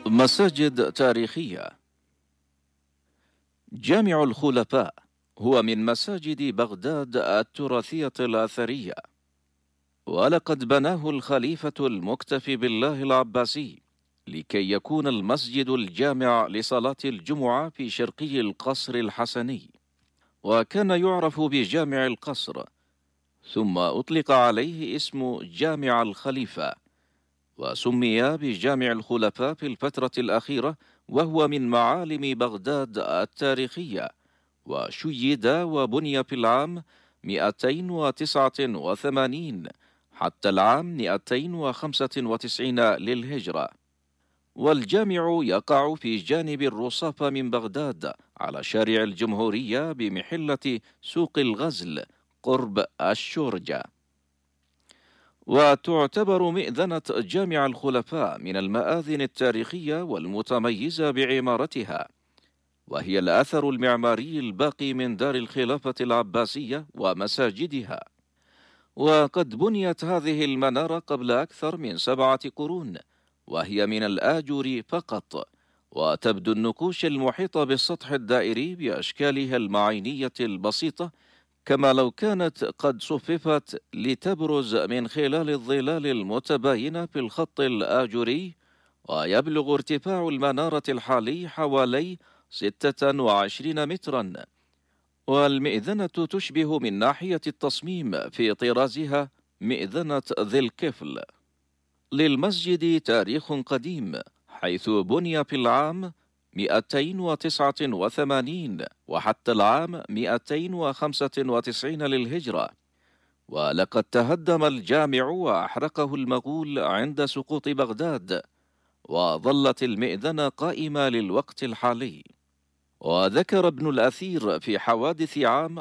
مساجد تاريخية. جامع الخلفاء هو من مساجد بغداد التراثية الأثرية، ولقد بناه الخليفة المكتفي بالله العباسي لكي يكون المسجد الجامع لصلاة الجمعة في شرقي القصر الحسني، وكان يعرف بجامع القصر، ثم أطلق عليه اسم جامع الخليفة، وسمي بجامع الخلفاء في الفترة الأخيرة، وهو من معالم بغداد التاريخية، وشيد وبني في العام 289 حتى العام 295 للهجرة. والجامع يقع في جانب الرصافة من بغداد على شارع الجمهورية بمحلة سوق الغزل قرب الشورجة. وتعتبر مئذنة جامع الخلفاء من المآذن التاريخية والمتميزة بعمارتها، وهي الأثر المعماري الباقي من دار الخلافة العباسية ومساجدها. وقد بنيت هذه المنارة قبل أكثر من 7 قرون، وهي من الآجر فقط، وتبدو النقوش المحيطة بالسطح الدائري بأشكالها المعينية البسيطة كما لو كانت قد صففت لتبرز من خلال الظلال المتباينة في الخط الآجري. ويبلغ ارتفاع المنارة الحالي حوالي 26 مترا، والمئذنة تشبه من ناحية التصميم في طرازها مئذنة ذي الكفل. للمسجد تاريخ قديم، حيث بني في العام 289 وحتى العام 295 للهجرة، ولقد تهدم الجامع وأحرقه المغول عند سقوط بغداد، وظلت المئذنة قائمة للوقت الحالي. وذكر ابن الأثير في حوادث عام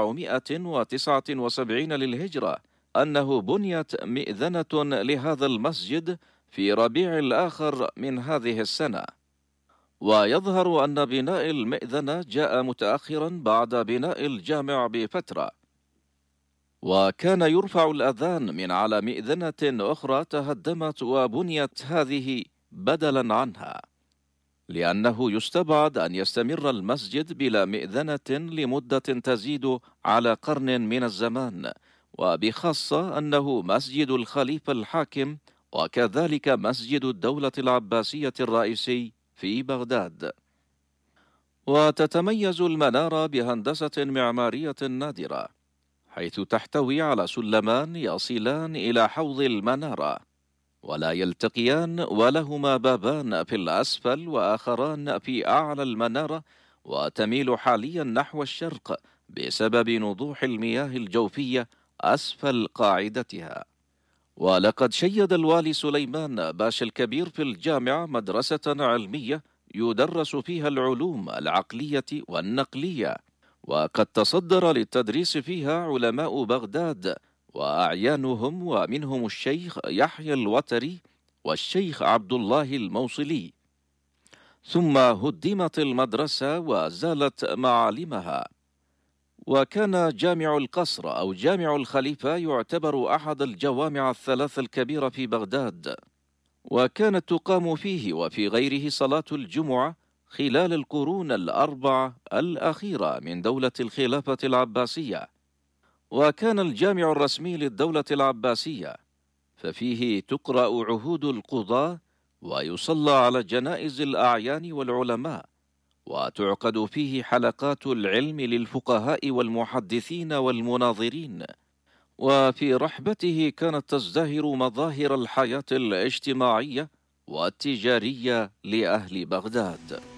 479 للهجرة أنه بنيت مئذنة لهذا المسجد في ربيع الآخر من هذه السنة. ويظهر أن بناء المئذنة جاء متأخرا بعد بناء الجامع بفترة، وكان يرفع الأذان من على مئذنة أخرى تهدمت وبنيت هذه بدلا عنها، لأنه يستبعد أن يستمر المسجد بلا مئذنة لمدة تزيد على قرن من الزمان، وبخاصة أنه مسجد الخليفة الحاكم، وكذلك مسجد الدولة العباسية الرئيسي في بغداد. وتتميز المنارة بهندسة معمارية نادرة، حيث تحتوي على سلمان يصلان إلى حوض المنارة، ولا يلتقيان، ولهما بابان في الأسفل وآخران في أعلى المنارة، وتميل حاليا نحو الشرق بسبب نضوح المياه الجوفية أسفل قاعدتها. ولقد شيد الوالي سليمان باشا الكبير في الجامع مدرسة علمية يدرس فيها العلوم العقلية والنقلية، وقد تصدر للتدريس فيها علماء بغداد وأعيانهم، ومنهم الشيخ يحيى الوتري والشيخ عبد الله الموصلي. ثم هدمت المدرسة وزالت معالمها. وكان جامع القصر أو جامع الخليفة يعتبر أحد الجوامع الثلاث الكبيرة في بغداد، وكانت تقام فيه وفي غيره صلاة الجمعة خلال القرون ال4 الأخيرة من دولة الخلافة العباسية. وكان الجامع الرسمي للدولة العباسية، ففيه تقرأ عهود القضاة ويصلى على جنائز الأعيان والعلماء، وتعقد فيه حلقات العلم للفقهاء والمحدثين والمناظرين. وفي رحبته كانت تزدهر مظاهر الحياة الاجتماعية والتجارية لأهل بغداد.